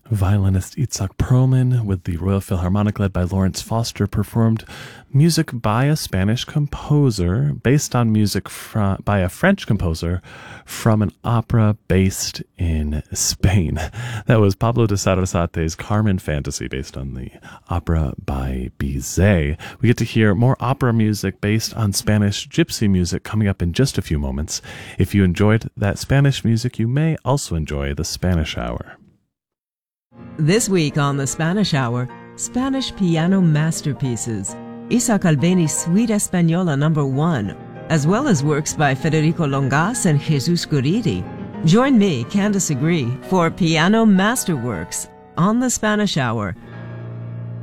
Violinist Itzhak Perlman with the Royal Philharmonic led by Lawrence Foster performed music by a Spanish composer based on music by a French composer from an opera based in Spain. That was Pablo de Sarasate's Carmen Fantasy based on the opera by Bizet. We get to hear more opera music based on Spanish gypsy music coming up in just a few moments. If you enjoyed that Spanish music, you may also enjoy the Spanish Hour. This week on the Spanish Hour, Spanish piano masterpieces, Isaac Albeni's Suite Española No. 1, as well as works by Federico Longas and Jesus Guridi. Join me, Candice Agree, for Piano Masterworks on the Spanish Hour